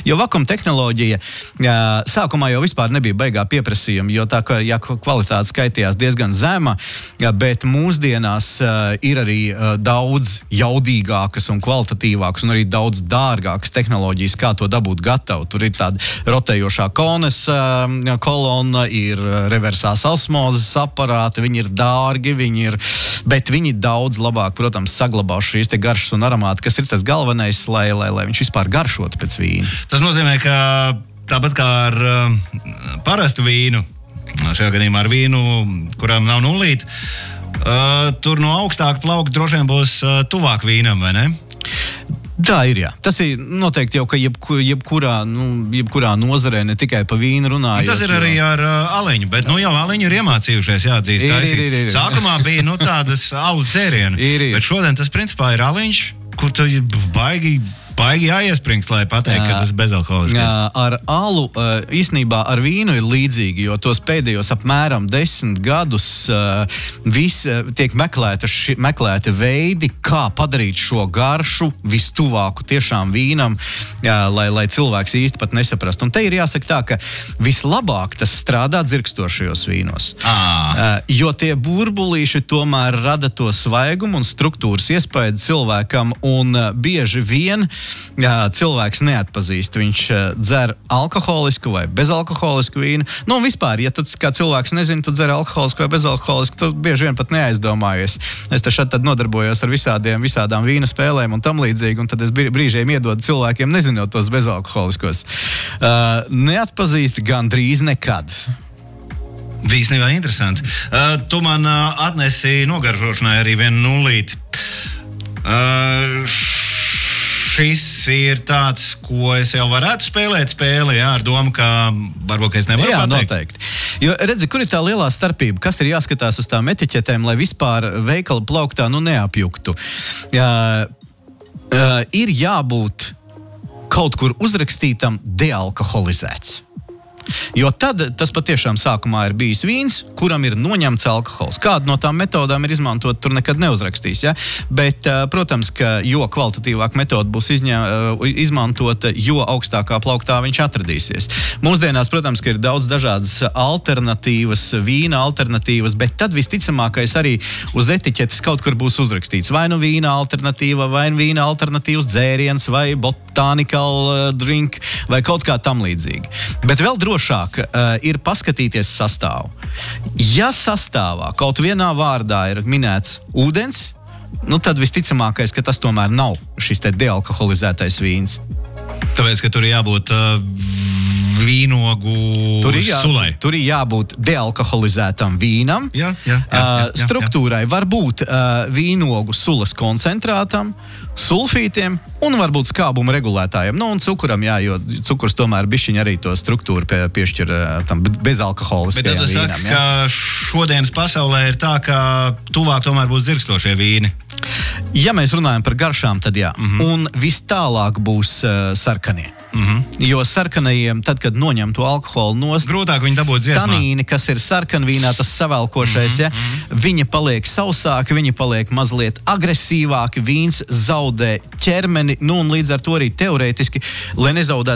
Jo vakuma tehnoloģija sākumā jau vispār nebija baigā pieprasījuma, jo tā kā kvalitāte skaitījās diezgan zema, bet mūsdienās ir arī daudz jaudīgākas un kvalitatīvākas un arī daudz dārgākas tehnoloģijas, kā to dabūt gatavu. Tur ir tāda rotējošā kones kolona, ir reversās osmozes aparāti, viņi ir dārgi, bet viņi daudz labāk, protams, saglabā šīs te garšas un aromāti, kas ir tas galvenais, lai viņš vispār garšotu pēc vīna. Tas nozīmē, ka tāpat kā ar parastu vīnu, šajā gadījumā ar vīnu, kuram nav nulīt, tur no augstāka plauka droši vien būs tuvāk vīnam, vai ne? Tā ir, jā. Tas ir noteikti jau, ka jebkurā nozarē, ne tikai pa vīnu runājot. Tas ir arī ar aliņu, bet jau aliņu ir iemācījušies jāatzīst. Ir. Sākumā bija tādas alus dzērienu, bet šodien tas principā ir aliņš, kur tu baigi jāiesprings, lai pateikt, ka tas ir bezalkoholiskais. Ar alu īstenībā ar vīnu ir līdzīgi, jo tos pēdējos apmēram 10 gadus tiek meklēti veidi, kā padarīt šo garšu vistuvāku tiešām vīnam, lai cilvēks īsti pat nesaprast. Un te ir jāsaka tā, ka vislabāk tas strādā dzirkstošajos vīnos. Jo tie burbulīši tomēr rada to svaigumu un struktūras iespēju cilvēkam, un bieži vien cilvēks neatpazīst. Viņš dzer alkoholisku vai bezalkoholisku vīnu. Un vispār, ja tu kā cilvēks nezini, tu dzer alkoholisku vai bezalkoholisku, tu bieži vien pat neaizdomājies. Es tad nodarbojos ar visādām vīna spēlēm un tam līdzīgi, un tad es brīžiem iedodu cilvēkiem, nezinot tos bezalkoholiskos. Neatpazīst gandrīz nekad. Īstenībā interesanti. Tu man atnesi nogaršošanai arī vienu nulīti. Šis ir tāds, ko es jau varētu spēlēt spēli, ar domu, ka varbūt es nevaru pateikt. Noteikti. Jo, redzi, kur ir tā lielā starpība? Kas ir jāskatās uz tām etiķetēm, lai vispār veikala plauktā neapjuktu? Ir jābūt kaut kur uzrakstītam dealkoholizēts. Jo tad tas patiešām sākumā ir bijis vīns, kuram ir noņemts alkohols. Kādu no tām metodām ir izmantot, tur nekad neuzrakstīs. Ja? Bet, protams, ka jo kvalitatīvāk metoda būs izmantota, jo augstākā plauktā viņš atradīsies. Mūsdienās, protams, ka ir daudz dažādas alternatīvas, vīna alternatīvas, bet tad visticamākais arī uz etiķetes kaut kur būs uzrakstīts vai nu vīna alternatīva, vai nu vīna alternatīvas dzēriens, vai botanical drink, vai kaut kā tam līdzīgi. Bet vēl drošāk ir paskatīties sastāvu. Ja sastāvā kaut vienā vārdā ir minēts ūdens, tad visticamākais, ka tas tomēr nav šis te dealkoholizētais vīns. Tāpēc, ka tur ir jābūt vīnogu sulai. Tur ir jābūt dealkoholizētam vīnam. Jā. Struktūrai var būt vīnogu sulas koncentrātam, sulfītiem un varbūt skābuma regulētājiem. Un cukuram, jo cukurs tomēr bišķiņ arī to struktūru piešķir tam bezalkoholiskajam vīnam. Bet tad saka, ka šodienas pasaulē ir tā, ka tuvāk tomēr būs dzirkstošie vīni. Ja mēs runājam par garšām, tad jā. Un vistālāk būs sarkanie. Jo sarkanajiem, tad, kad noņem to alkoholu nost, grūtāk viņi dabūt dziesmā. Tanīni, kas ir sarkanvīnā, tas savelkošais, viņi paliek sausāki, viņi paliek mazliet agresīvāki, vīns zaudē ķermeni, un līdz ar to arī teorētiski, lai nezaudētu